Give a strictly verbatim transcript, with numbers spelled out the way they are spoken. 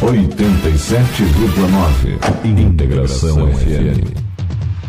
oitenta e sete vírgula nove Integração F M.